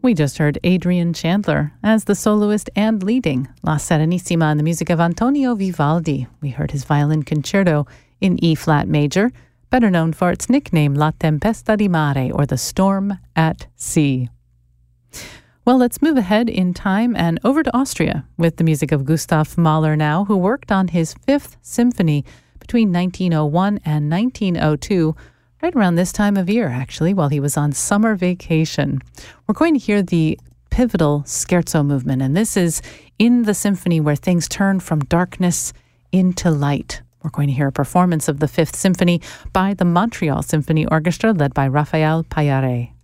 We just heard Adrian Chandler as the soloist and leading La Serenissima in the music of Antonio Vivaldi. We heard his violin concerto in E-flat major, better known for its nickname La Tempesta di Mare, or the Storm at Sea. Well, let's move ahead in time and over to Austria with the music of Gustav Mahler now, who worked on his Fifth Symphony between 1901 and 1902, right around this time of year, actually, while he was on summer vacation. We're going to hear the pivotal scherzo movement, and this is in the symphony where things turn from darkness into light. We're going to hear a performance of the Fifth Symphony by the Montreal Symphony Orchestra led by Raphael Paillaré.